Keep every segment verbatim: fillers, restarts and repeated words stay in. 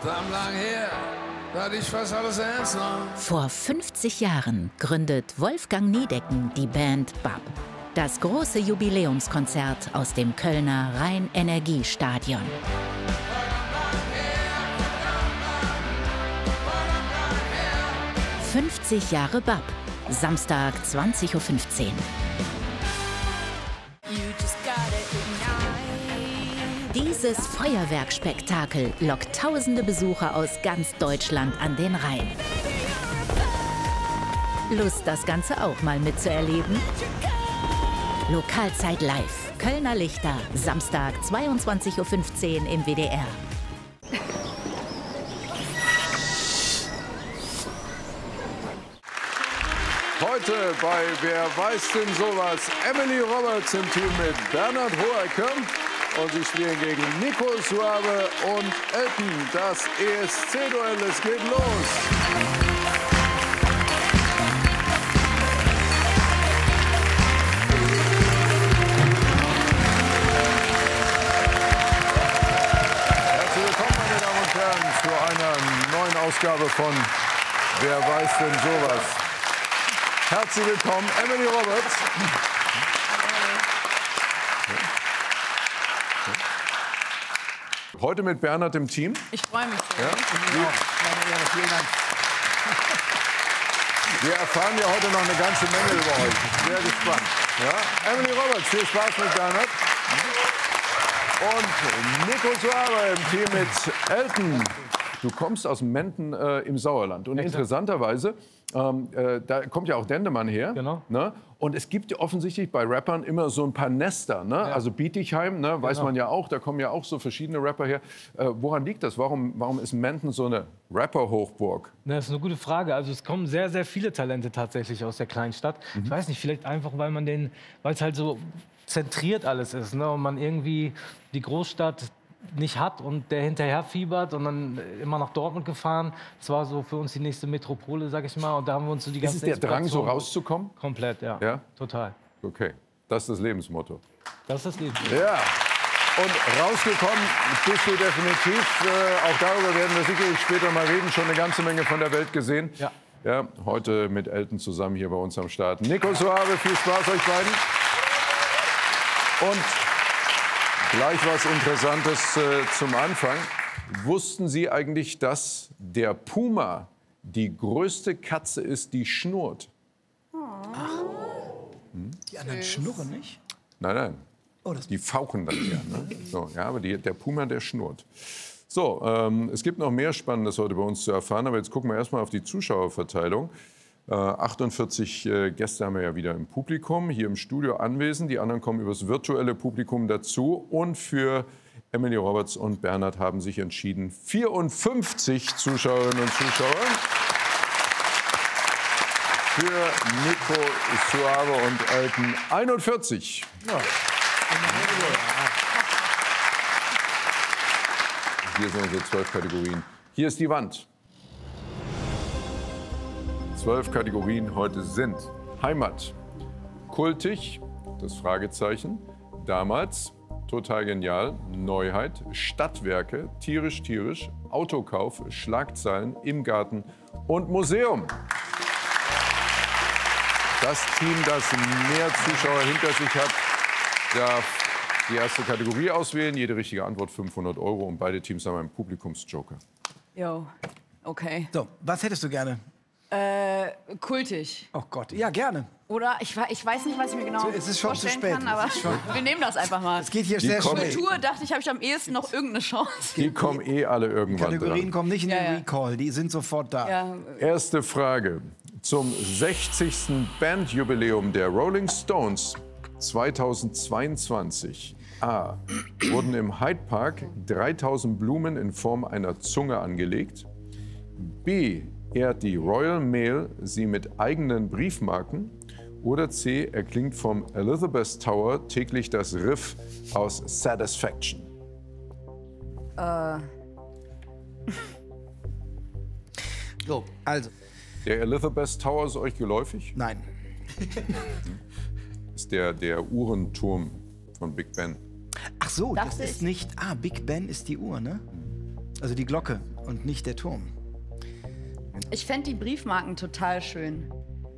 Verdammt lang her, da hatte ich fast alles ernst genommen. Vor fünfzig Jahren gründet Wolfgang Niedecken die Band B A P. Das große Jubiläumskonzert aus dem Kölner Rhein-Energie-Stadion. fünfzig Jahre B A P, Samstag zwanzig Uhr fünfzehn. Dieses Feuerwerkspektakel lockt tausende Besucher aus ganz Deutschland an den Rhein. Lust, das Ganze auch mal mitzuerleben? Lokalzeit live. Kölner Lichter, Samstag zweiundzwanzig Uhr fünfzehn im W D R. Heute bei Wer weiß denn sowas? Emily Roberts im Team mit Bernhard Hoeker. Und sie spielen gegen Nico Suave und Elton. Das E S C-Duell, es geht los. Herzlich willkommen, meine Damen und Herren, zu einer neuen Ausgabe von Wer weiß denn sowas? Herzlich willkommen, Emily Roberts. Heute mit Bernhard im Team. Ich freue mich sehr. Ja? Ja. Vielen Dank. Wir erfahren ja heute noch eine ganze Menge über euch. Sehr gespannt. Ja? Emily Roberts, viel Spaß mit Bernhard. Und Nico Suave im Team mit Elton. Du kommst aus Menden äh, im Sauerland. Und interessanterweise, ähm, äh, da kommt ja auch Dendemann her. Genau. Ne? Und es gibt ja offensichtlich bei Rappern immer so ein paar Nester. Ne? Ja. Also Bietigheim, ne? Weiß genau. man ja auch, da kommen ja auch so verschiedene Rapper her. Äh, woran liegt das? Warum, warum ist Menden so eine Rapper-Hochburg? Das ist eine gute Frage. Also es kommen sehr, sehr viele Talente tatsächlich aus der Kleinstadt. Mhm. Ich weiß nicht, vielleicht einfach, weil man den, weil es halt so zentriert alles ist, ne? Und man irgendwie die Großstadt nicht hat und der hinterher fiebert und dann immer nach Dortmund gefahren. Das war so für uns die nächste Metropole, sag ich mal. Und da haben wir uns so die ganze Ist es der Drang, so rauszukommen? Komplett, ja. Ja. Total. Okay, das ist das Lebensmotto. Das ist das Lebensmotto. Ja. Und rausgekommen bist du definitiv. Äh, auch darüber werden wir sicherlich später mal reden. Schon eine ganze Menge von der Welt gesehen. Ja. Ja, heute mit Elton zusammen hier bei uns am Start. Nico Suave, viel Spaß euch beiden. Und gleich was Interessantes äh, zum Anfang. Wussten Sie eigentlich, dass der Puma die größte Katze ist, die schnurrt? Ach. Hm? Die anderen schnurren nicht? Nein, nein. Oh, das die fauchen dann eher. Ne? So, ja, aber die, der Puma, der schnurrt. So, ähm, es gibt noch mehr Spannendes heute bei uns zu erfahren. Aber jetzt gucken wir erstmal auf die Zuschauerverteilung. Äh, achtundvierzig äh, Gäste haben wir ja wieder im Publikum, hier im Studio anwesend. Die anderen kommen übers virtuelle Publikum dazu. Und für Emily Roberts und Bernhard haben sich entschieden, vierundfünfzig Zuschauerinnen und Zuschauer. Für Nico Suave und Elton einundvierzig. Ja. Hier sind unsere zwölf Kategorien. Hier ist die Wand. Zwölf Kategorien heute sind Heimat, kultig, das Fragezeichen, damals, total genial, Neuheit, Stadtwerke, tierisch, tierisch, Autokauf, Schlagzeilen, im Garten und Museum. Das Team, das mehr Zuschauer hinter sich hat, darf die erste Kategorie auswählen. Jede richtige Antwort fünfhundert Euro und beide Teams haben einen Publikumsjoker. Jo, okay. So, was hättest du gerne? Äh, kultig. Oh Gott, ja, gerne. Oder? Ich, ich weiß nicht, was ich mir genau so, es ist schon vorstellen zu spät. kann, aber schon wir nehmen das einfach mal. Es geht hier Die sehr schnell. Kultur dachte ich, habe ich am ehesten noch irgendeine Chance. Die kommen eh alle irgendwann Die Kategorien dran. kommen nicht in den Ja, ja. Recall, die sind sofort da. Ja, Erste Frage. Zum sechzigsten Bandjubiläum der Rolling Stones zweitausendzweiundzwanzig A. Wurden im Hyde Park dreitausend Blumen in Form einer Zunge angelegt. B. Ehrt die Royal Mail sie mit eigenen Briefmarken. Oder C. Erklingt vom Elizabeth Tower täglich das Riff aus Satisfaction. äh, So, also, Der Elizabeth Tower ist euch geläufig? nein. Ist der, der Uhrenturm von Big Ben. Ach so, das Dachte ist ich. nicht... Ah, Big Ben ist die Uhr, ne? Also die Glocke. und nicht der Turm. Ich fände die Briefmarken total schön.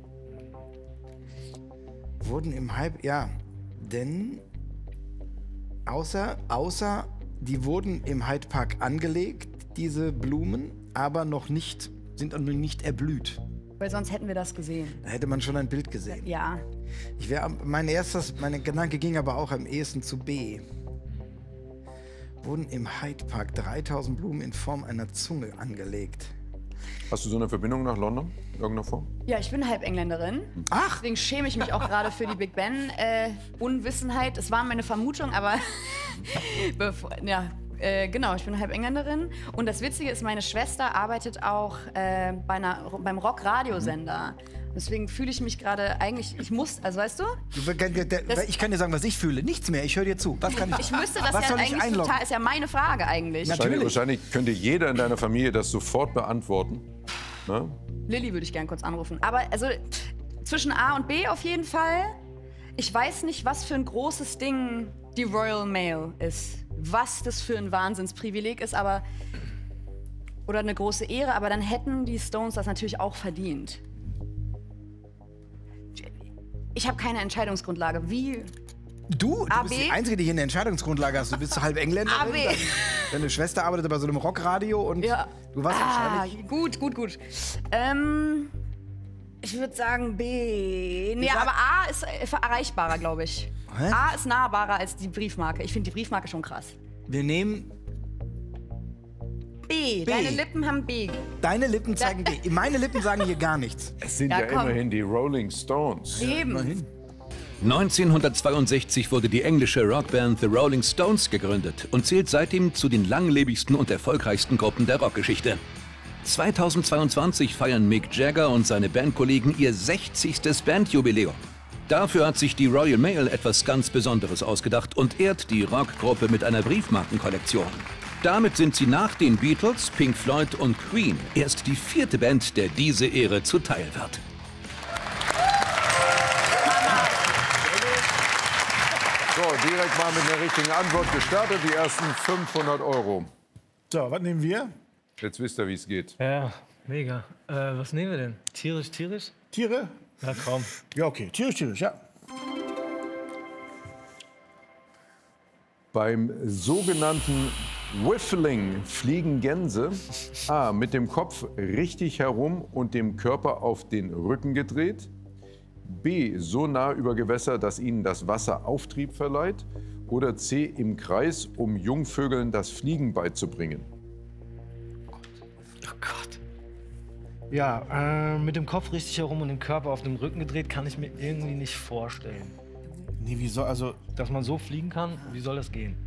Wurden im Hype, ja, denn außer, außer die wurden im Hyde Park angelegt, diese Blumen, aber noch nicht, sind noch nicht erblüht. Weil sonst hätten wir das gesehen. Da hätte man schon ein Bild gesehen. Ja. Ich wär, mein erstes, mein Gedanke ging aber auch am ehesten zu B. Wurden im Hyde Park dreitausend Blumen in Form einer Zunge angelegt. Hast du so eine Verbindung nach London? Irgendeiner Form? Ja, ich bin halb Engländerin. Ach! Deswegen schäme ich mich auch gerade für die Big Ben. Äh, Unwissenheit, es war meine Vermutung, aber bevor, ja, äh, genau, ich bin halb Engländerin. Und das Witzige ist, meine Schwester arbeitet auch äh, bei einer, beim Rock-Radiosender. Deswegen fühle ich mich gerade eigentlich, ich muss, also weißt du? Das, ich kann dir sagen, was ich fühle. Nichts mehr, ich höre dir zu. Was kann ich, ich müsste das was ja soll ich eigentlich einloggen? total, ist ja meine Frage eigentlich. Wahrscheinlich, wahrscheinlich könnte jeder in deiner Familie das sofort beantworten. Ne? Lilly würde ich gern kurz anrufen. Aber also zwischen A und B auf jeden Fall. Ich weiß nicht, was für ein großes Ding die Royal Mail ist. Was das für ein Wahnsinnsprivileg ist, aber oder eine große Ehre, aber dann hätten die Stones das natürlich auch verdient. Ich habe keine Entscheidungsgrundlage. Wie? Du? Du A, bist B? die Einzige, die hier eine Entscheidungsgrundlage hast. Du bist so halb Engländerin. A, B. Deine, deine Schwester arbeitet bei so einem Rockradio und Ja. du warst Ah, wahrscheinlich... gut, gut, gut. Ähm, ich würde sagen B. Nee, sag- aber A ist äh, erreichbarer, glaube ich. Hä? A ist nahbarer als die Briefmarke. Ich finde die Briefmarke schon krass. Wir nehmen... B. B. Deine Lippen haben B. Deine Lippen zeigen B. Meine Lippen sagen hier gar nichts. Es sind Ja, ja, komm. immerhin die Rolling Stones. Eben. neunzehnhundertzweiundsechzig wurde die englische Rockband The Rolling Stones gegründet und zählt seitdem zu den langlebigsten und erfolgreichsten Gruppen der Rockgeschichte. zweitausendzweiundzwanzig feiern Mick Jagger und seine Bandkollegen ihr sechzigstes Bandjubiläum. Dafür hat sich die Royal Mail etwas ganz Besonderes ausgedacht und ehrt die Rockgruppe mit einer Briefmarkenkollektion. Damit sind sie nach den Beatles, Pink Floyd und Queen erst die vierte Band, der diese Ehre zuteil wird. So, direkt mal mit der richtigen Antwort gestartet, die ersten fünfhundert Euro. So, was nehmen wir? Jetzt wisst ihr, wie es geht. Ja, mega. Äh, was nehmen wir denn? Tierisch, tierisch? Tiere? Na komm. Ja, okay. Tierisch, tierisch, ja. Beim sogenannten Whiffling fliegen Gänse A. mit dem Kopf richtig herum und dem Körper auf den Rücken gedreht. B. so nah über Gewässer, dass ihnen das Wasser Auftrieb verleiht. Oder C. im Kreis, um Jungvögeln das Fliegen beizubringen. Oh Gott. Ja, äh, mit dem Kopf richtig herum und dem Körper auf dem Rücken gedreht, kann ich mir irgendwie nicht vorstellen. Nee, wie soll, also, Dass man so fliegen kann, wie soll das gehen?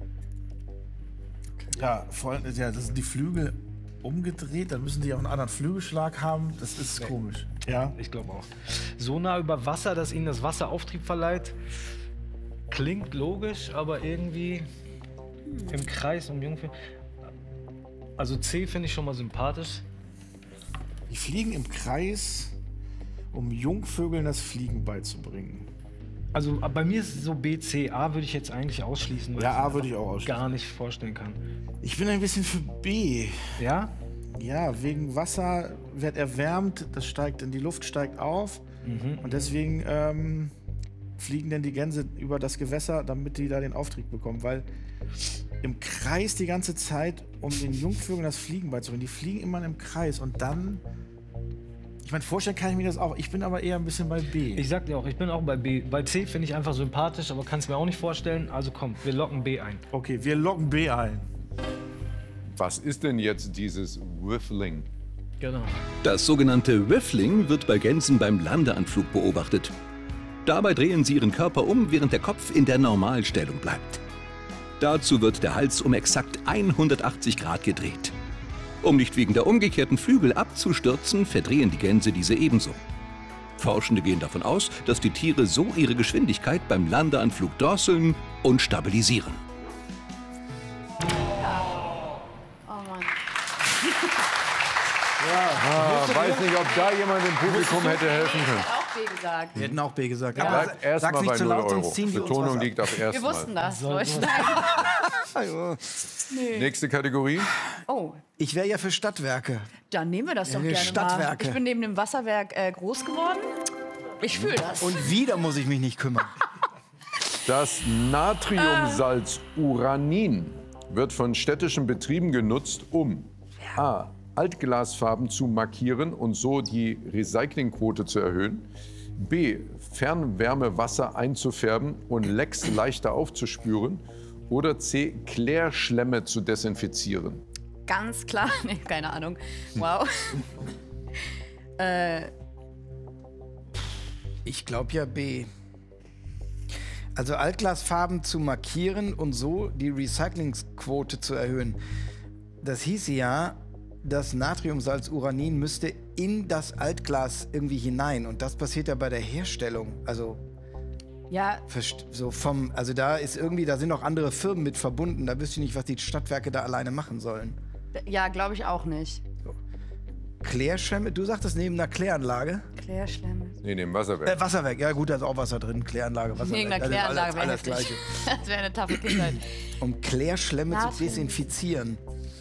ja, vor allem, ja, das sind die Flügel umgedreht, dann müssen die auch einen anderen Flügelschlag haben. Das ist Nee. komisch. Ja. Ich glaube auch. So nah über Wasser, dass ihnen das Wasser Auftrieb verleiht, klingt logisch, aber irgendwie im Kreis um Jungvögel. Also C finde ich schon mal sympathisch. Die fliegen im Kreis, um Jungvögeln das Fliegen beizubringen. Also bei mir ist es so B, C, A würde ich jetzt eigentlich ausschließen, weil Ja, ich A mir würde ich auch ausschließen. gar nicht vorstellen kann. Ich bin ein bisschen für B. Ja? Ja, wegen Wasser wird erwärmt, das steigt in die Luft, steigt auf. Und deswegen ähm, fliegen denn die Gänse über das Gewässer, damit die da den Auftrieb bekommen. Weil im Kreis die ganze Zeit, um den Jungvögeln das Fliegen beizubringen. Die fliegen immer im Kreis und dann... Ich meine, vorstellen kann ich mir das auch. Ich bin aber eher ein bisschen bei B. Ich sag dir auch, ich bin auch bei B. Bei C finde ich einfach sympathisch, aber kann es mir auch nicht vorstellen. Also komm, wir locken B ein. Okay, wir loggen B ein. Was ist denn jetzt dieses Whiffling? Genau. Das sogenannte Whiffling wird bei Gänsen beim Landeanflug beobachtet. Dabei drehen sie ihren Körper um, während der Kopf in der Normalstellung bleibt. Dazu wird der Hals um exakt hundertachtzig Grad gedreht. Um nicht wegen der umgekehrten Flügel abzustürzen, verdrehen die Gänse diese ebenso. Forschende gehen davon aus, dass die Tiere so ihre Geschwindigkeit beim Landeanflug drosseln und stabilisieren. Oh Mann. Ah, weiß nicht, ob da jemand im Publikum hätte helfen können. Auch B gesagt. Wir hätten auch B gesagt. Ja. Aber Bleibt erstmal sag's bei nicht zu null laut, Euro. sonst ziehen die uns Betonung was ab. liegt auf Wir erstmal. wussten das, So, Leute. So. Nächste Kategorie. Oh, Ich wäre ja für Stadtwerke. dann nehmen wir das doch Ja, gerne Stadtwerke. mal. Ich bin neben dem Wasserwerk äh, groß geworden. Ich fühle das. Und wieder muss ich mich nicht kümmern. Das Natriumsalz Uranin wird von städtischen Betrieben genutzt, um a. Altglasfarben zu markieren und so die Recyclingquote zu erhöhen, b. Fernwärmewasser einzufärben und Lecks leichter aufzuspüren oder c. Klärschlämme zu desinfizieren. Ganz klar. Nee, keine Ahnung. Wow. äh, Ich glaube ja B. Also Altglasfarben zu markieren und so die Recyclingsquote zu erhöhen. Das hieße ja, das Natriumsalz Uranin müsste in das Altglas irgendwie hinein. Und das passiert ja bei der Herstellung. Also, ja, verst- so vom, also da ist irgendwie, da sind noch andere Firmen mit verbunden. Da wüsste ich nicht, was die Stadtwerke da alleine machen sollen. ja glaube ich auch nicht. Klärschlämme, du sagtest neben einer Kläranlage? Klärschlämme. Nee, dem Wasserwerk. Äh, Wasserwerk, ja gut, da ist auch Wasser drin. Kläranlage, Wasserwerk. Wegen einer Also Kläranlage alles, wäre alles heftig. Gleiche. Das wäre eine taffe Kindheit. Um Klärschlämme zu Natrium. desinfizieren.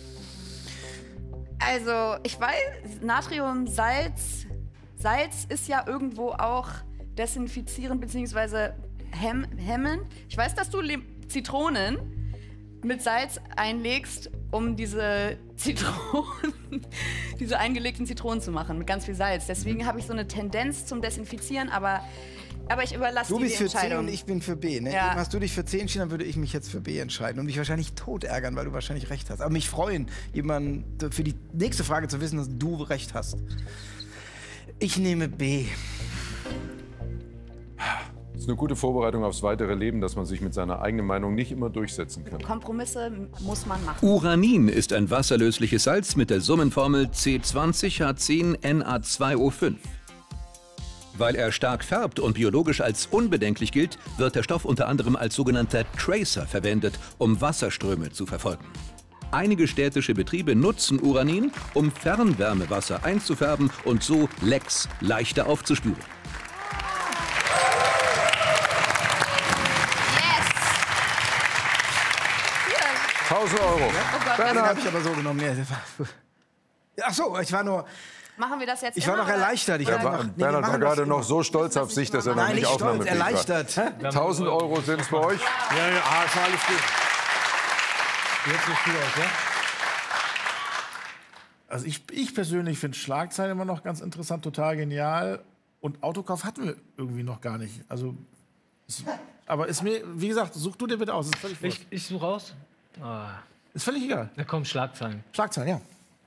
Also, ich weiß, Natrium, Salz. Salz ist ja irgendwo auch desinfizierend bzw. Hem hemmend. Ich weiß, dass du Le Zitronen mit Salz einlegst, um diese Zitronen, diese eingelegten Zitronen zu machen, mit ganz viel Salz. Deswegen habe ich so eine Tendenz zum Desinfizieren, aber, aber ich überlasse Du dir die bist für C Entscheidung. und ich bin für B. Ne? Ja. Eben hast du dich für C entschieden, dann würde ich mich jetzt für B entscheiden und mich wahrscheinlich tot ärgern, weil du wahrscheinlich recht hast. Aber mich freuen, jemand für die nächste Frage zu wissen, dass du recht hast. Ich nehme B. Das ist eine gute Vorbereitung aufs weitere Leben, dass man sich mit seiner eigenen Meinung nicht immer durchsetzen kann. Kompromisse muss man machen. Uranin ist ein wasserlösliches Salz mit der Summenformel C zwanzig H zehn N A zwei O fünf. Weil er stark färbt und biologisch als unbedenklich gilt, wird der Stoff unter anderem als sogenannter Tracer verwendet, um Wasserströme zu verfolgen. Einige städtische Betriebe nutzen Uranin, um Fernwärmewasser einzufärben und so Lecks leichter aufzuspüren. tausend Euro. Oh Gott, Den Bernhard. habe ich aber so genommen. Nee, das war- Ach so, ich war nur, machen wir das jetzt ich war immer, noch oder? erleichtert. Ich Er war war, noch, nee, wir Bernhard war machen das gerade immer. noch so stolz auf sich, dass er noch Nein, nicht nicht stolz, aufnahmefähig war. erleichtert. tausend Euro sind es bei euch. Ja, ja, ah, ist alles gut. Jetzt so viel aus, ja? Also ich, ich persönlich finde Schlagzeilen immer noch ganz interessant, total genial. Und Autokauf hatten wir irgendwie noch gar nicht. Also, ist, aber ist mir, wie gesagt, such du dir bitte aus. Ist völlig, wurscht. Ich, ich suche raus. Ah, Ist völlig egal. da kommen Schlagzeilen. Schlagzeilen, ja.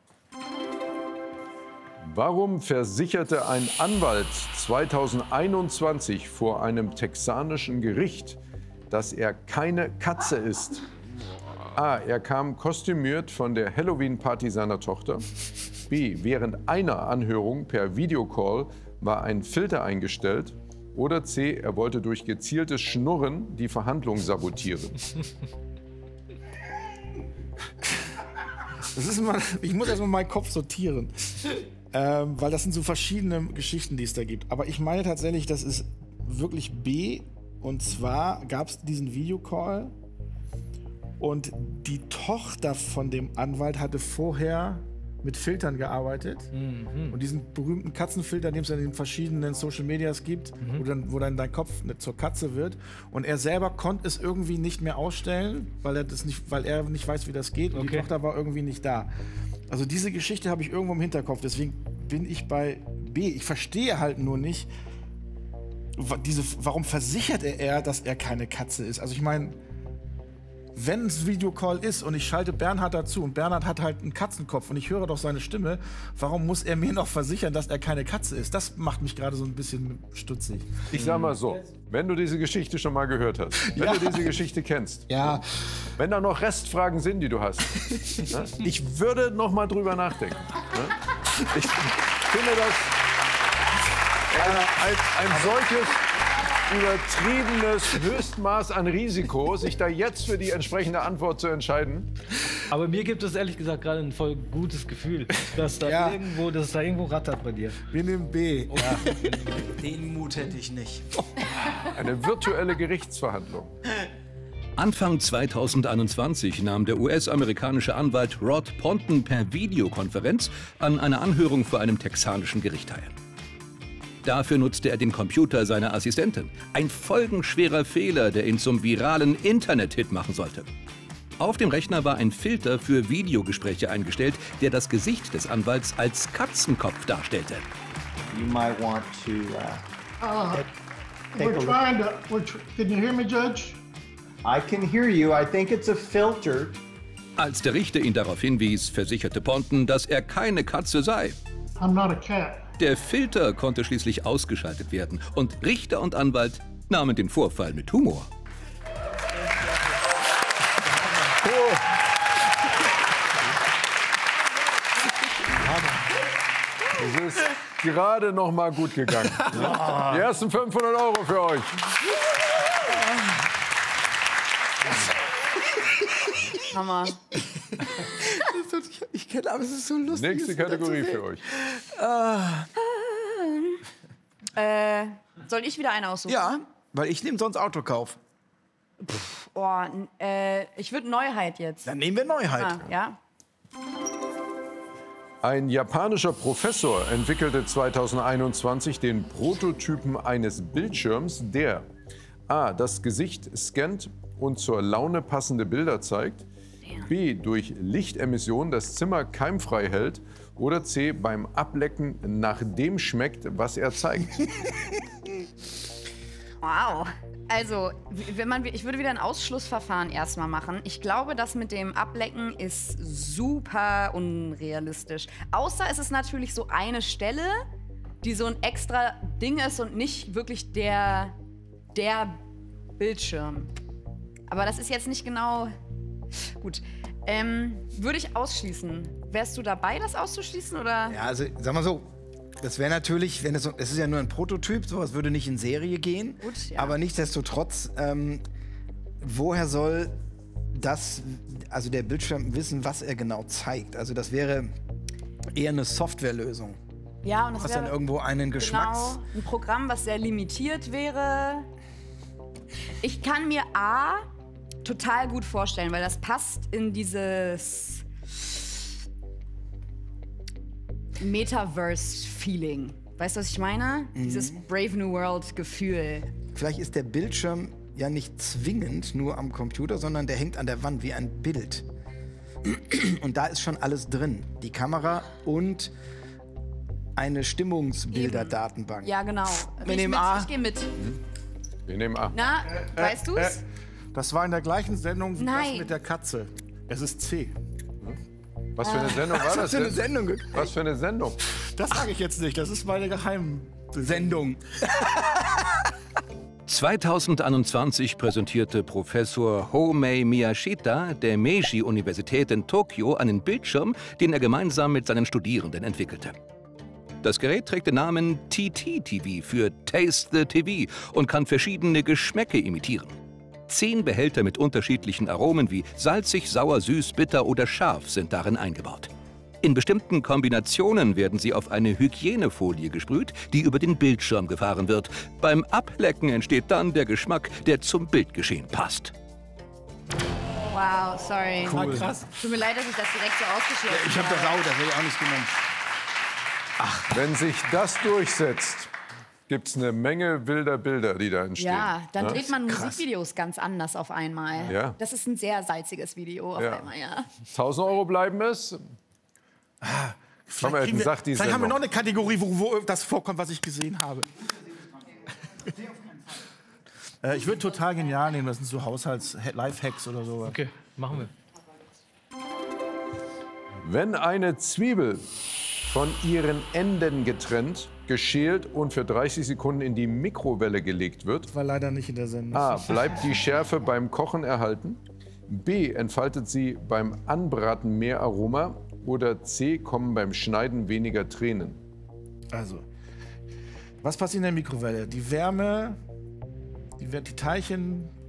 Warum versicherte ein Anwalt zweitausendeinundzwanzig vor einem texanischen Gericht, dass er keine Katze ist? A. Er kam kostümiert von der Halloween-Party seiner Tochter. B. Während einer Anhörung per Videocall war ein Filter eingestellt. Oder C. Er wollte durch gezieltes Schnurren die Verhandlung sabotieren. Das ist immer, ich muss erstmal meinen Kopf sortieren. Ähm, weil das sind so verschiedene Geschichten, die es da gibt. Aber ich meine tatsächlich, das ist wirklich B. Und zwar gab es diesen Videocall. Und die Tochter von dem Anwalt hatte vorher mit Filtern gearbeitet. Mhm. Und diesen berühmten Katzenfilter, den es in den verschiedenen Social Medias gibt, Mhm. wo, dann, wo dann dein Kopf ne, zur Katze wird. Und er selber konnte es irgendwie nicht mehr ausstellen, weil er, das nicht, weil er nicht weiß, wie das geht. Und die Okay. Tochter war irgendwie nicht da. Also diese Geschichte habe ich irgendwo im Hinterkopf. Deswegen bin ich bei B. Ich verstehe halt nur nicht, wa- diese, warum versichert er, dass er keine Katze ist. Also ich meine, wenn es Videocall ist und ich schalte Bernhard dazu und Bernhard hat halt einen Katzenkopf und ich höre doch seine Stimme, warum muss er mir noch versichern, dass er keine Katze ist? Das macht mich gerade so ein bisschen stutzig. Ich sag mal so, wenn du diese Geschichte schon mal gehört hast, wenn Ja. du diese Geschichte kennst, Ja, wenn da noch Restfragen sind, die du hast, ne, ich würde noch mal drüber nachdenken. Ne? Ich finde das ein, ein, ein solches übertriebenes Höchstmaß an Risiko, sich da jetzt für die entsprechende Antwort zu entscheiden. Aber mir gibt es ehrlich gesagt gerade ein voll gutes Gefühl, dass da Ja. irgendwo, dass es da irgendwo rattert bei dir. Wir nehmen B. Ja. Den Mut hätte ich nicht. Eine virtuelle Gerichtsverhandlung. Anfang zweitausendeinundzwanzig nahm der U S-amerikanische Anwalt Rod Ponton per Videokonferenz an einer Anhörung vor einem texanischen Gericht teil. Dafür nutzte er den Computer seiner Assistentin. Ein folgenschwerer Fehler, der ihn zum viralen Internet-Hit machen sollte. Auf dem Rechner war ein Filter für Videogespräche eingestellt, der das Gesicht des Anwalts als Katzenkopf darstellte. You might want to uh, Uh, take we're a look. trying to, we're tr can you hear me, Judge? I can hear you. I think it's a filter. Als der Richter ihn darauf hinwies, versicherte Ponton, dass er keine Katze sei. I'm not a cat. Der Filter konnte schließlich ausgeschaltet werden und Richter und Anwalt nahmen den Vorfall mit Humor. Es ist gerade noch mal gut gegangen. Die ersten fünfhundert Euro für euch. Hammer. Ich kenne, aber es ist so lustig. Nächste Kategorie für euch. Äh, soll ich wieder eine aussuchen? Ja, weil ich nehme sonst Autokauf. Oh, n- äh, ich würde Neuheit jetzt. Dann nehmen wir Neuheit. Ah, ja. Ein japanischer Professor entwickelte zweitausendeinundzwanzig den Prototypen eines Bildschirms, der a. das Gesicht scannt und zur Laune passende Bilder zeigt, b. durch Lichtemission das Zimmer keimfrei hält oder c. beim Ablecken nach dem schmeckt, was er zeigt. Wow. Also, w- wenn man, ich würde wieder ein Ausschlussverfahren erstmal machen. Ich glaube, das mit dem Ablecken ist super unrealistisch. Außer es ist natürlich so eine Stelle, die so ein extra Ding ist und nicht wirklich der, der Bildschirm. Aber das ist jetzt nicht genau... Gut. Ähm, würde ich ausschließen. Wärst du dabei, das auszuschließen, oder? Ja, also sag mal so, das wäre natürlich, wenn es so, es ist ja nur ein Prototyp, sowas würde nicht in Serie gehen. Gut, ja. Aber nichtsdestotrotz, ähm, woher soll das, also der Bildschirm wissen, was er genau zeigt? Also das wäre eher eine Softwarelösung. Ja, und das Was wäre dann irgendwo einen Geschmacks... genau ein Programm, was sehr limitiert wäre. Ich kann mir A total gut vorstellen, weil das passt in dieses Metaverse-Feeling. Weißt du, was ich meine? Mhm. Dieses Brave New World-Gefühl. Vielleicht ist der Bildschirm ja nicht zwingend nur am Computer, sondern der hängt an der Wand wie ein Bild. Und da ist schon alles drin. Die Kamera und eine Stimmungsbilderdatenbank. Ja, genau. Wir Bin ich nehmen mit, A. Ich gehe mit. Wir nehmen A. Na, weißt du's? Äh, das war in der gleichen Sendung wie Nein. das mit der Katze. Es ist C. Was für eine Sendung war Was das für eine denn? Sendung? Was für eine Sendung? Das sage ich jetzt nicht, das ist meine geheime Sendung. zweitausendeinundzwanzig präsentierte Professor Homei Miyashita der Meiji-Universität in Tokio einen Bildschirm, den er gemeinsam mit seinen Studierenden entwickelte. Das Gerät trägt den Namen T T T V für Taste the T V und kann verschiedene Geschmäcke imitieren. Zehn Behälter mit unterschiedlichen Aromen wie salzig, sauer, süß, bitter oder scharf sind darin eingebaut. In bestimmten Kombinationen werden sie auf eine Hygienefolie gesprüht, die über den Bildschirm gefahren wird. Beim Ablecken entsteht dann der Geschmack, der zum Bildgeschehen passt. Wow, sorry. Cool. krass. Tut mir leid, dass ich das direkt so ausgeschlossen Ich habe das habe. auch, das hätte ich auch nicht genommen. Wenn sich das durchsetzt, gibt es eine Menge wilder Bilder, die da entstehen. Ja, dann Ne? dreht man Musikvideos ganz anders auf einmal. Ja. Das ist ein sehr salziges Video auf Ja. einmal, ja. tausend Euro bleiben es. Vielleicht, wir, kriegen wir, sagt die vielleicht haben wir noch Sendung. eine Kategorie, wo, wo das vorkommt, was ich gesehen habe. äh, ich würde total genial nehmen, das sind so Haushalts-Lifehacks oder so. Okay, machen wir. Wenn eine Zwiebel von ihren Enden getrennt, geschält und für dreißig Sekunden in die Mikrowelle gelegt wird, War leider nicht in der Sendung. A. Bleibt die Schärfe beim Kochen erhalten? B. Entfaltet sie beim Anbraten mehr Aroma? Oder C. Kommen beim Schneiden weniger Tränen? Also, was passiert in der Mikrowelle? Die Wärme, die, die Teilchen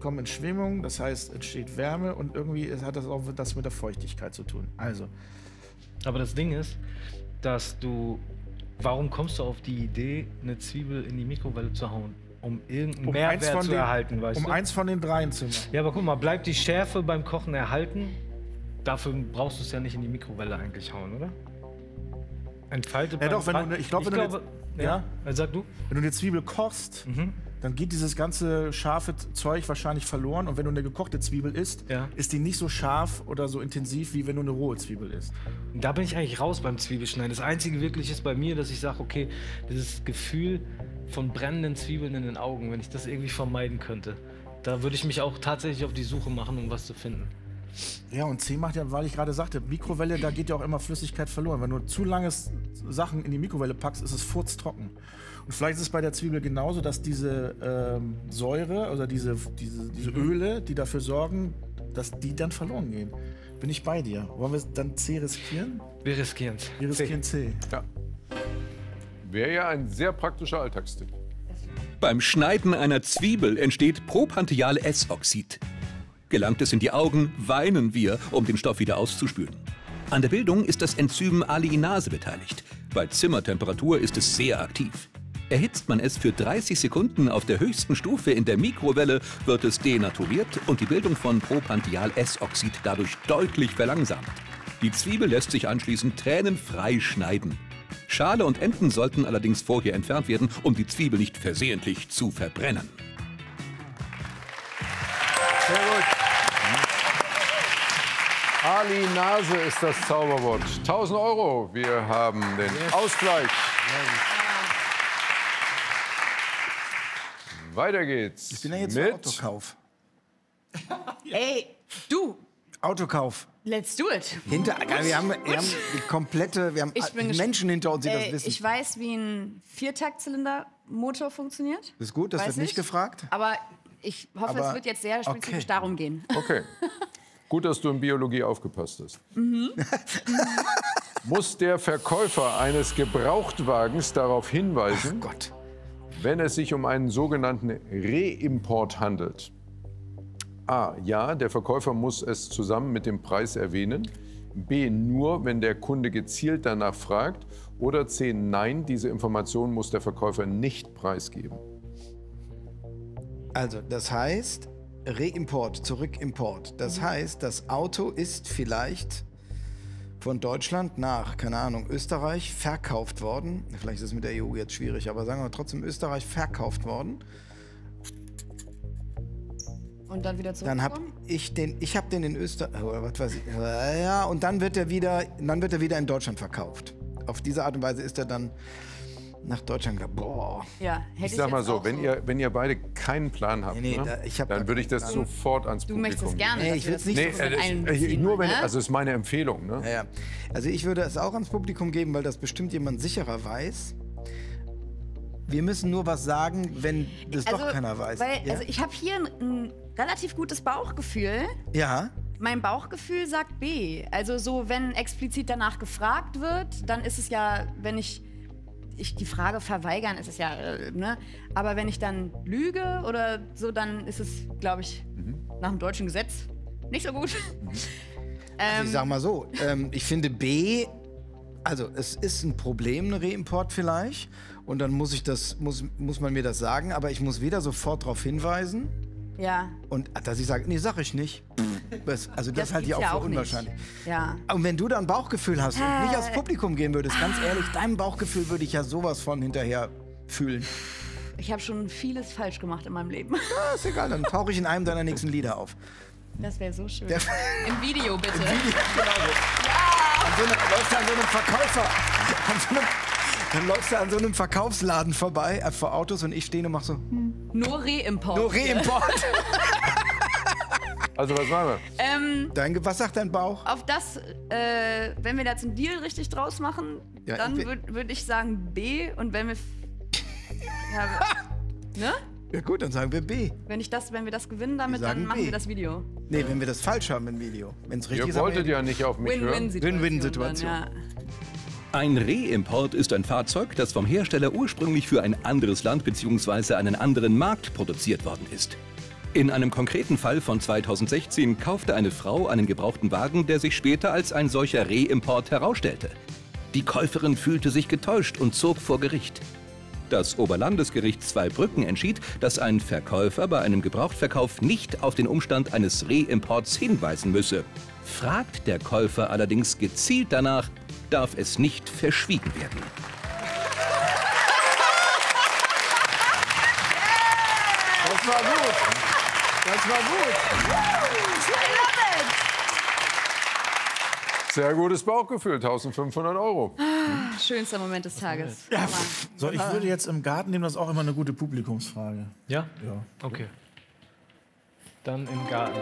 kommen in Schwingung, das heißt, entsteht Wärme und irgendwie hat das auch das mit der Feuchtigkeit zu tun. Also. Aber das Ding ist, dass du, warum kommst du auf die Idee, eine Zwiebel in die Mikrowelle zu hauen? Um irgendeinen Um Mehrwert eins von zu den- erhalten, weißt Um du? eins von den dreien zu machen. Ja, aber guck mal, bleibt die Schärfe beim Kochen erhalten? Dafür brauchst du es ja nicht in die Mikrowelle eigentlich hauen, oder? Entfaltet Ja beim doch, wenn du, Brand- ne- ich glaube, wenn, du glaube, eine- ja, ja, sag du. wenn du eine Zwiebel kochst, Mhm. dann geht dieses ganze scharfe Zeug wahrscheinlich verloren. Und wenn du eine gekochte Zwiebel isst, Ja. ist die nicht so scharf oder so intensiv, wie wenn du eine rohe Zwiebel isst. Und da bin ich eigentlich raus beim Zwiebelschneiden. Das Einzige wirklich ist bei mir, dass ich sage, okay, dieses Gefühl von brennenden Zwiebeln in den Augen, wenn ich das irgendwie vermeiden könnte, da würde ich mich auch tatsächlich auf die Suche machen, um was zu finden. Ja, und C macht ja, weil ich gerade sagte, Mikrowelle, da geht ja auch immer Flüssigkeit verloren. Wenn du zu lange Sachen in die Mikrowelle packst, ist es furztrocken. Und vielleicht ist es bei der Zwiebel genauso, dass diese ähm, Säure oder diese, diese, diese Öle, die dafür sorgen, dass die dann verloren gehen. Bin ich bei dir. Wollen wir dann C riskieren? Wir riskieren es. Wir riskieren C. Ja. Wäre ja ein sehr praktischer Alltagstipp. Beim Schneiden einer Zwiebel entsteht Propantheal-S-Oxid. Gelangt es in die Augen, weinen wir, um den Stoff wieder auszuspülen. An der Bildung ist das Enzym Alliinase beteiligt. Bei Zimmertemperatur ist es sehr aktiv. Erhitzt man es für dreißig Sekunden auf der höchsten Stufe in der Mikrowelle, wird es denaturiert und die Bildung von Propantheal-S-Oxid dadurch deutlich verlangsamt. Die Zwiebel lässt sich anschließend tränenfrei schneiden. Schale und Enden sollten allerdings vorher entfernt werden, um die Zwiebel nicht versehentlich zu verbrennen. Sehr gut. Alliinase ist das Zauberwort. tausend Euro. Wir haben den Ausgleich. Weiter geht's. Ich bin ja jetzt für mit Autokauf. Ey, du, Autokauf. let's do it. Hinter, wir, haben, wir haben die komplette, wir haben Ich bin gesp- Menschen hinter uns, die Äh, das wissen. ich weiß, wie ein Viertaktzylinder-Motor funktioniert. Das ist gut, das Weiß wird nicht ich. gefragt. Aber ich hoffe, Aber- es wird jetzt sehr spezifisch okay. darum gehen. Okay. Gut, dass du in Biologie aufgepasst hast. Mhm. Muss der Verkäufer eines Gebrauchtwagens darauf hinweisen, Gott. wenn es sich um einen sogenannten Reimport handelt? A. Ja, der Verkäufer muss es zusammen mit dem Preis erwähnen. B. Nur, wenn der Kunde gezielt danach fragt. Oder C. Nein, diese Information muss der Verkäufer nicht preisgeben. Also, das heißt, Reimport, Zurückimport. Das heißt, das Auto ist vielleicht von Deutschland nach, keine Ahnung, Österreich verkauft worden. Vielleicht ist es mit der E U jetzt schwierig, aber sagen wir trotzdem Österreich verkauft worden. Und dann wieder Dann habe zurückkommen? ich den, ich habe den in Österreich, oder was weiß ich, ja, und dann wird er wieder, dann wird er wieder in Deutschland verkauft. Auf diese Art und Weise ist er dann nach Deutschland gegangen. Boah. Ja, hätte Ich sag mal jetzt so, auch wenn ihr, wenn ihr beide keinen Plan habt, Nee, nee, ne, da- ich hab dann gar würde ich das keinen Plan. sofort ans Du Publikum möchtest geben. gerne, Nee, dass ich wir will's das nicht Nee, mit äh, das- einbeziehen, nur wenn, ne? also ist meine Empfehlung. Ne? Ja, ja. Also ich würde es auch ans Publikum geben, weil das bestimmt jemand sicherer weiß. Wir müssen nur was sagen, wenn das doch keiner weiß. Weil, ja? Also ich habe hier ein, ein relativ gutes Bauchgefühl. ja, Mein Bauchgefühl sagt B. Also so, wenn explizit danach gefragt wird, dann ist es ja, wenn ich, ich die Frage verweigern, ist es ja, äh, ne? Aber wenn ich dann lüge oder so, dann ist es, glaube ich, nach dem deutschen Gesetz nicht so gut. also ich sag mal so, ähm, ich finde B, also es ist ein Problem, ein Reimport vielleicht. Und dann muss ich das, muss, muss man mir das sagen, aber ich muss weder sofort darauf hinweisen Ja. und dass ich sage, nee, sag ich nicht. Das, also das, Das halte ich gibt's auch ja für auch unwahrscheinlich. nicht. Ja. Und wenn du da ein Bauchgefühl hast und nicht aufs Publikum gehen würdest, ganz ehrlich, deinem Bauchgefühl würde ich ja sowas von hinterher fühlen. Ich habe schon vieles falsch gemacht in meinem Leben. Ja, ist egal, dann tauche ich in einem deiner nächsten Lieder auf. Das wäre so schön. Der- Im Video, bitte. Video, genau so. An so einem, läufst du an so einem Verkäufer. An so einem, dann läufst du an so einem Verkaufsladen vorbei, äh, vor Autos und ich stehe und mach so, hm, Nur Reimport. nur Reimport. Also was machen wir? Ähm, Dein, was sagt dein Bauch? auf das, äh, wenn wir da einen Deal richtig draus machen, Ja, dann wir- würde würd ich sagen B. Und wenn wir. f- ja, ne? Ja gut, dann sagen wir B. Wenn, ich das, wenn wir das gewinnen damit, Wir sagen dann machen B. wir das Video. Nee, wenn wir das falsch haben im Video. Wenn es richtig Ihr ist, haben wir wolltet ja nicht auf mich hören. Win-Win-Situation. Win-Win-Situation. dann, Ja. Ein Reimport ist ein Fahrzeug, das vom Hersteller ursprünglich für ein anderes Land bzw. einen anderen Markt produziert worden ist. In einem konkreten Fall von zweitausendsechzehn kaufte eine Frau einen gebrauchten Wagen, der sich später als ein solcher Reimport herausstellte. Die Käuferin fühlte sich getäuscht und zog vor Gericht. Das Oberlandesgericht Zweibrücken entschied, dass ein Verkäufer bei einem Gebrauchtverkauf nicht auf den Umstand eines Reimports hinweisen müsse. Fragt der Käufer allerdings gezielt danach, darf es nicht verschwiegen werden. Das war gut. Das war gut. Sehr gutes Bauchgefühl, eintausendfünfhundert Euro. Ah, schönster Moment des Tages. Ja. So, ich würde jetzt im Garten nehmen, das ist auch immer eine gute Publikumsfrage. Ja? Ja. Okay. Dann im Garten.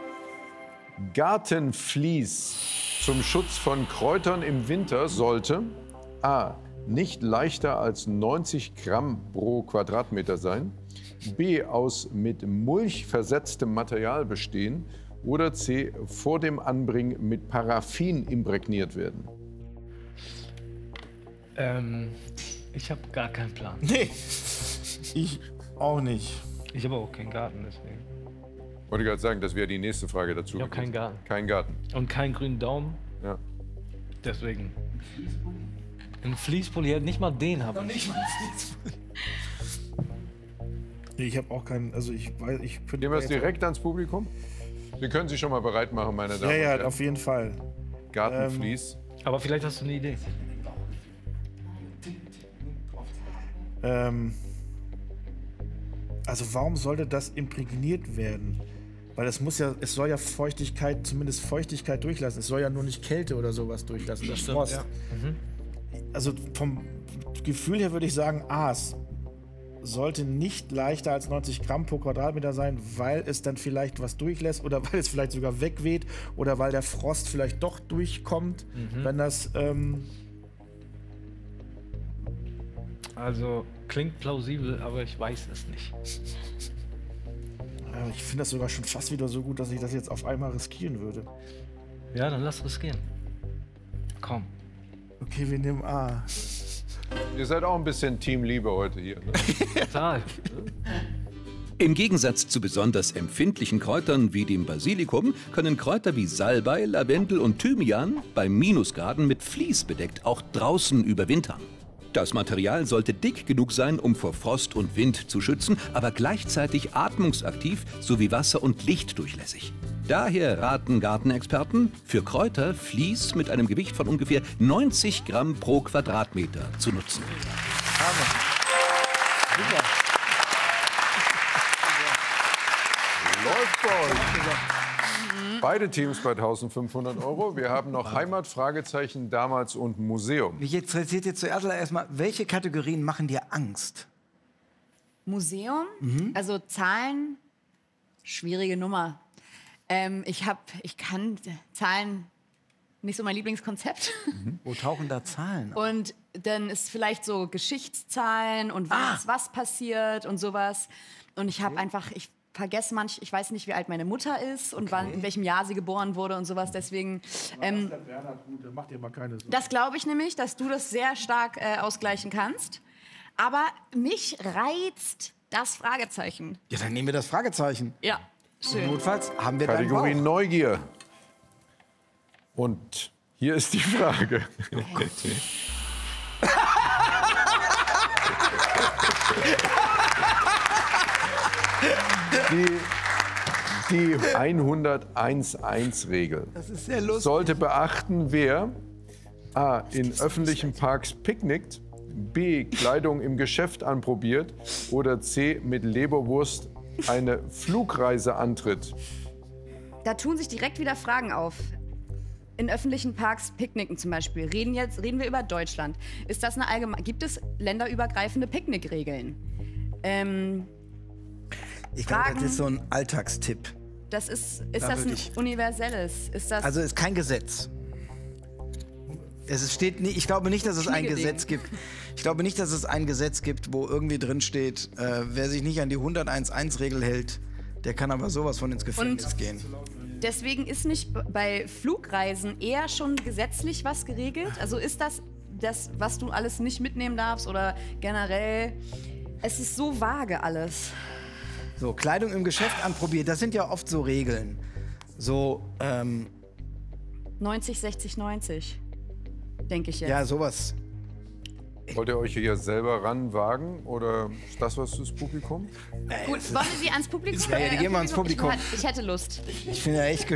Gartenvlies zum Schutz von Kräutern im Winter sollte a. nicht leichter als neunzig Gramm pro Quadratmeter sein, b. aus mit Mulch versetztem Material bestehen oder c. vor dem Anbringen mit Paraffin imprägniert werden. Ähm, ich habe gar keinen Plan. Nee, ich auch nicht. Ich habe auch keinen Garten, deswegen. Wollte ich gerade sagen, das wäre die nächste Frage dazu. Ich habe keinen Garten. Kein Garten. Und keinen grünen Daumen. Ja. Deswegen. Ein Fließpulli, ja, nicht mal den habe ich. Nicht mal Nee, ich habe auch keinen, also ich weiß, ich könnte... Gehen wir es direkt ans Publikum? Wir können Sie schon mal bereit machen, meine Damen Ja, und ja, Herren. auf jeden Fall. Gartenvlies. Aber vielleicht hast du eine Idee. Ähm, also warum sollte das imprägniert werden? Weil es muss ja, es soll ja Feuchtigkeit, zumindest Feuchtigkeit durchlassen. Es soll ja nur nicht Kälte oder sowas durchlassen. Das stimmt, Frost. ja. Mhm. Also vom Gefühl her würde ich sagen, A, es sollte nicht leichter als neunzig Gramm pro Quadratmeter sein, weil es dann vielleicht was durchlässt oder weil es vielleicht sogar wegweht oder weil der Frost vielleicht doch durchkommt, Mhm. wenn das... Ähm, Also klingt plausibel, aber ich weiß es nicht. Ja, ich finde das sogar schon fast wieder so gut, dass ich das jetzt auf einmal riskieren würde. Ja, dann lass riskieren. Komm. Okay, wir nehmen A. Ihr seid auch ein bisschen Teamliebe heute hier. Ne? Total. Im Gegensatz zu besonders empfindlichen Kräutern wie dem Basilikum können Kräuter wie Salbei, Lavendel und Thymian bei Minusgraden mit Vlies bedeckt auch draußen überwintern. Das Material sollte dick genug sein, um vor Frost und Wind zu schützen, aber gleichzeitig atmungsaktiv sowie wasser- und lichtdurchlässig. Daher raten Gartenexperten, für Kräuter Vlies mit einem Gewicht von ungefähr neunzig Gramm pro Quadratmeter zu nutzen. Super. Läuft bei euch. Beide Teams bei eintausendfünfhundert Euro. Wir haben noch Heimat, Fragezeichen, damals und Museum. Mich interessiert jetzt zuerst erstmal, welche Kategorien machen dir Angst? Museum, Mhm. also Zahlen, schwierige Nummer. Ähm, ich hab, ich kann Zahlen nicht so mein Lieblingskonzept. Wo tauchen da Zahlen auf? Und dann ist vielleicht so Geschichtszahlen und was, was passiert und sowas. Und ich habe einfach, ich vergesse manch, ich weiß nicht, wie alt meine Mutter ist und wann, in welchem Jahr sie geboren wurde und sowas. Deswegen, ähm, Mach dir mal keine Sorgen. das glaube ich nämlich, dass du das sehr stark äh, ausgleichen kannst. Aber mich reizt das Fragezeichen. Ja, dann nehmen wir das Fragezeichen. Ja, schön. Notfalls haben wir deinen Kategorie Bauch. Neugier. Und hier ist die Frage. Oh Gott. Die, die hunderteins-eins-Regel Das ist sehr lustig. sollte beachten, wer a. in öffentlichen Parks picknickt, b. Kleidung im Geschäft anprobiert oder c. mit Leberwurst eine Flugreise antritt. Da tun sich direkt wieder Fragen auf. In öffentlichen Parks picknicken zum Beispiel. Reden, jetzt, reden wir über Deutschland. Ist das eine allgemeine, gibt es länderübergreifende Picknickregeln? Ähm, Ich glaube, Fragen- das ist so ein Alltagstipp. das ist, ist Da das ein wirklich. universelles? Ist das Also ist kein Gesetz. Es steht nie, ich glaube nicht, dass es ein Schmiegeding. Gesetz gibt. Ich glaube nicht, dass es ein Gesetz gibt, wo irgendwie drin steht, äh, wer sich nicht an die hunderteins-eins-Regel hält, der kann aber sowas von ins Gefängnis Und- gehen. deswegen ist nicht b- bei Flugreisen eher schon gesetzlich was geregelt? Also ist das das, was du alles nicht mitnehmen darfst oder generell? Es ist so vage alles. So, Kleidung im Geschäft anprobiert. Das sind ja oft so Regeln. So, ähm... neunzig, sechzig, neunzig. Denke ich jetzt. Ja, sowas. Wollt ihr euch hier selber ranwagen oder ist das was fürs Publikum? Gut, wollen wir sie ans Publikum? Ja, ja, die gehen wir ans Publikum. Ich, ich hätte Lust. Ich finde ja echt